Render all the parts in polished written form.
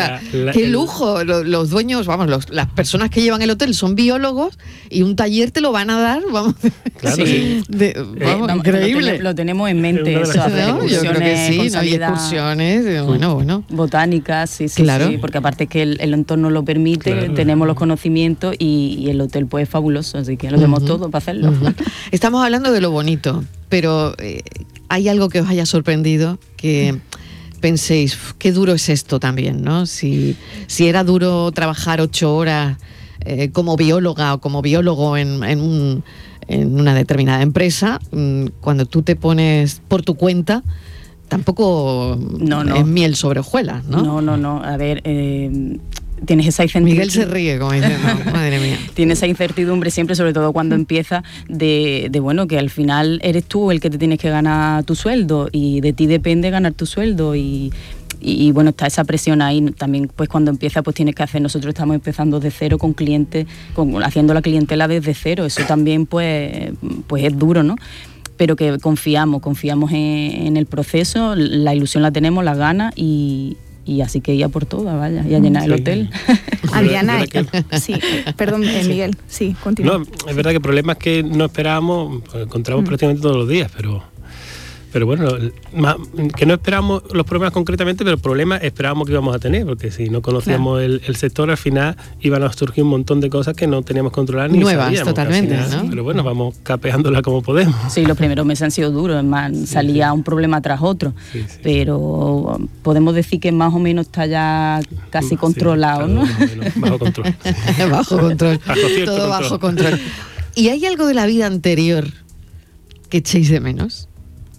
sea, qué lujo. Los dueños, vamos, las personas que llevan el hotel son biólogos y un taller te lo van a dar, vamos. Claro, sí. Vamos, increíble. Lo tenemos en mente, eso, hacer ¿no? Yo creo que sí, ¿no? Hay excursiones, bueno. Botánicas, sí, claro. Sí, porque aparte es que el entorno lo permite, claro. Tenemos los conocimientos y el hotel pues es fabuloso, así que lo tenemos todo para hacerlo. Estamos hablando de lo bonito, pero ¿hay algo que os haya sorprendido? Que penséis, qué duro es esto también, ¿no? Si era duro trabajar 8 horas como bióloga o como biólogo en una determinada empresa, cuando tú te pones por tu cuenta, tampoco es miel sobre hojuelas, ¿no? No. A ver, tienes esa incertidumbre. Miguel se ríe, como dice, no, madre mía. Tienes esa incertidumbre siempre, sobre todo cuando empieza, de bueno, que al final eres tú el que te tienes que ganar tu sueldo y de ti depende ganar tu sueldo y bueno, está esa presión ahí también, pues cuando empieza pues tienes que hacer, nosotros estamos empezando de cero con clientes, haciendo la clientela desde cero, eso también pues es duro, ¿no? Pero que confiamos en el proceso, la ilusión la tenemos, la ganas y así que ir a por todas, vaya, y a llenar el hotel. Adriana, sí, perdón, Miguel, sí, continúa. No, es verdad que problemas que no esperábamos, pues, encontramos prácticamente todos los días, pero bueno, que no esperábamos los problemas concretamente, pero problemas esperábamos que íbamos a tener, porque si no conocíamos el sector, al final iban a surgir un montón de cosas que no teníamos controladas ni nuevas, sabíamos, totalmente, final, ¿no? Pero bueno, vamos capeándola como podemos. Sí, los primeros meses han sido duros, además salía un problema tras otro, pero podemos decir que más o menos está ya casi controlado, ¿no? Bajo control. Bajo control. Todo bajo control. ¿Y hay algo de la vida anterior que echéis de menos?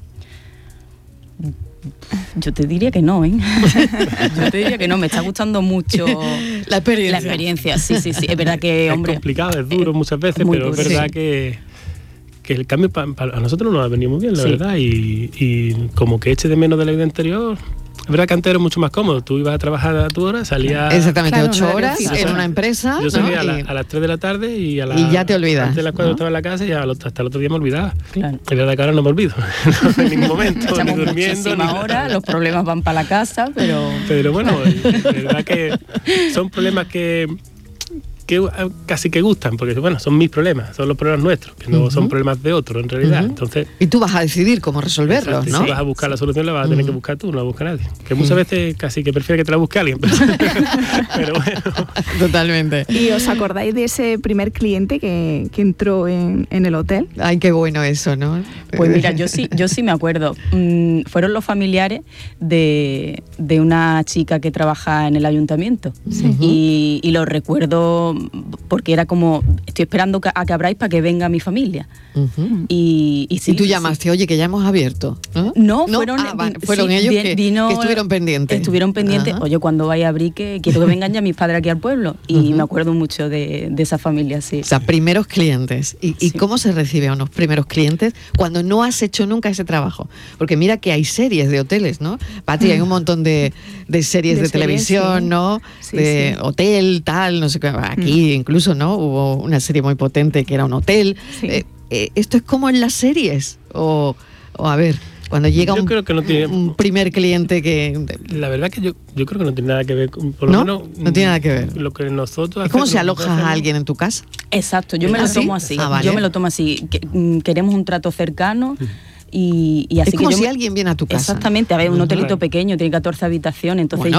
Yo te diría que no, ¿eh? Yo te diría que no, me está gustando mucho la experiencia. Sí, es verdad que, hombre... Es complicado, es duro muchas veces, pero es verdad que el cambio a nosotros nos ha venido muy bien, la verdad, y como que eche de menos de la vida anterior... Es verdad que antes era mucho más cómodo. Tú ibas a trabajar a tu hora, salías... Exactamente, 8 horas en una empresa. Yo salía a las 3 de la tarde y ya te olvidas. Antes de las 4 estaba en la casa y hasta el otro día me olvidaba. Claro. Es verdad que ahora no me olvido. En ningún momento, echamos ni durmiendo. Ni ahora, los problemas van para la casa, pero... Pero bueno, es verdad que son problemas que casi que gustan, porque bueno, son mis problemas, son los problemas nuestros, que no son problemas de otros en realidad. Entonces, y tú vas a decidir cómo resolverlos, exacto, ¿no? Si vas a buscar la solución, la vas a tener que buscar tú, no la busca nadie. Que muchas veces casi que prefiere que te la busque alguien, pero bueno. Totalmente. ¿Y os acordáis de ese primer cliente que entró en el hotel? Ay, qué bueno eso, ¿no? Pues mira, yo sí me acuerdo. Fueron los familiares de una chica que trabaja en el ayuntamiento. Sí. Y lo recuerdo porque era como, estoy esperando a que abráis para que venga mi familia. Y tú llamaste, oye, que ya hemos abierto, ¿no? No, fueron ellos que estuvieron pendientes. Estuvieron pendientes, oye, cuando vaya a abrir, que quiero que vengan ya mis padres aquí al pueblo. Y me acuerdo mucho de esa familia, sí. O sea, primeros clientes. ¿Y cómo se recibe a unos primeros clientes cuando no has hecho nunca ese trabajo? Porque mira que hay series de hoteles, ¿no? Patri, hay un montón de series de televisión, sí. ¿no? Sí, de hotel, tal, no sé qué. Aquí incluso, ¿no? Hubo una serie muy potente que era un hotel. Sí. ¿Esto es como en las series? O a ver, cuando llega un primer cliente que... La verdad que yo creo que no tiene nada que ver con... Por lo menos, no tiene nada que ver. Lo que nosotros... ¿Es como si alojas a alguien en tu casa? Exacto, yo me lo tomo así. Vale. Yo me lo tomo así. Queremos un trato cercano... Y así es como si alguien viene a tu casa. Exactamente, a ver, un hotelito pequeño, tiene 14 habitaciones, entonces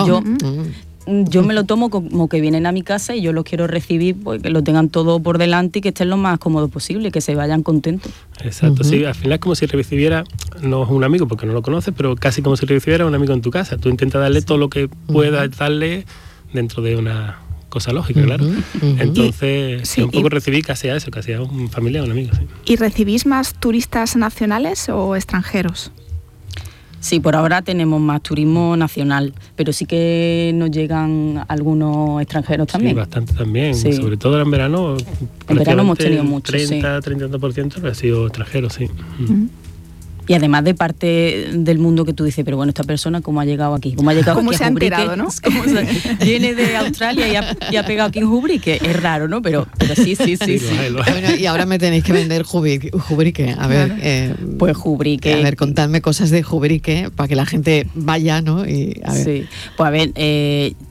yo me lo tomo como que vienen a mi casa y yo los quiero recibir, pues que lo tengan todo por delante y que estén lo más cómodo posible, que se vayan contentos. Exacto, sí, al final es como si recibiera, no es un amigo porque no lo conoces, pero casi como si recibiera un amigo en tu casa. Tú intentas darle todo lo que puedas darle dentro de una cosa lógica, claro. Entonces, un poco recibí casi a eso, casi a un familiar, un amigo. Sí. ¿Y recibís más turistas nacionales o extranjeros? Sí, por ahora tenemos más turismo nacional, pero sí que nos llegan algunos extranjeros también. Sí, bastante también, sobre todo en verano. En verano hemos tenido mucho, 30% ha sido extranjero, sí. Y además de parte del mundo que tú dices, pero bueno, esta persona cómo ha llegado aquí, cómo ha llegado ¿Cómo aquí se ha enterado, ¿no? Viene de Australia y ha pegado aquí en Jubrique, es raro, ¿no? Pero sí. Bueno, y ahora me tenéis que vender Jubrique, a ver, pues Jubrique. A ver, contadme cosas de Jubrique para que la gente vaya, ¿no? Y a ver. Sí, pues a ver,